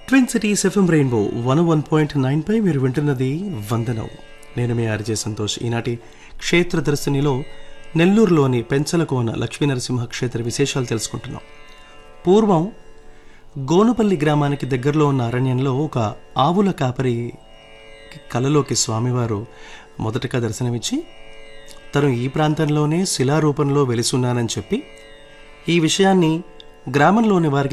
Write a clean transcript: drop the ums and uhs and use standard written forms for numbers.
Twin cities FM rainbow 101.9 పై మీరు వింటున్నది వందనం. నేను మీ ఆర్జే సంతోష్. ఈనాటి క్షేత్ర దర్శనిలో నెల్లూరులోని పెంచలకోన లక్ష్మీనరసింహ క్షేత్ర విశేషాలు తెలుసుకుంటున్నాం. పూర్వం గోనుపల్లి గ్రామానికి దగ్గరలో ఉన్న అరణ్యంలో ఒక ఆవుల కాపరి కలలోకి స్వామివారు మొదటగా దర్శనమిచ్చి తను ఈ ప్రాంతంలోనే శిలారూపంలో వెలిసున్నానని చెప్పి ఈ విషయాన్ని గ్రామంలోని వారికి